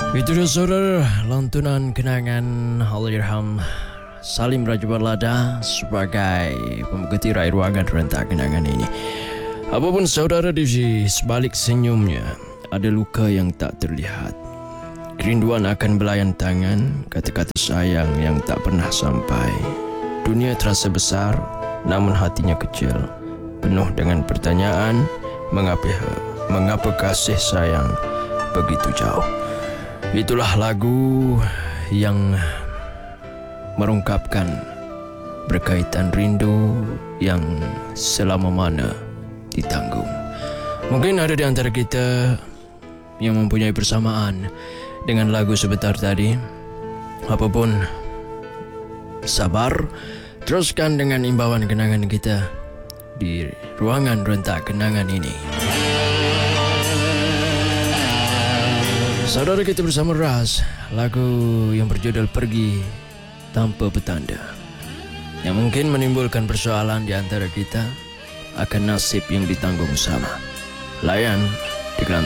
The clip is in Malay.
Itu dia saudara, lantunan kenangan Allahyarham Salim Raja Balada sebagai pembuka tirai ruangan rentak kenangan ini. Apapun saudara di sebalik senyumnya, ada luka yang tak terlihat. Kerinduan akan belayan tangan, kata-kata sayang yang tak pernah sampai. Dunia terasa besar, namun hatinya kecil, penuh dengan pertanyaan, mengapa kasih sayang begitu jauh. Itulah lagu yang merungkapkan berkaitan rindu yang selama mana ditanggung. Mungkin ada di antara kita yang mempunyai persamaan dengan lagu sebentar tadi. Apapun, sabar, teruskan dengan imbauan kenangan kita di ruangan rentak kenangan ini. Saudara, kita bersama Ras, lagu yang berjudul Pergi Tanpa Petanda, yang mungkin menimbulkan persoalan di antara kita akan nasib yang ditanggung sama. Layan di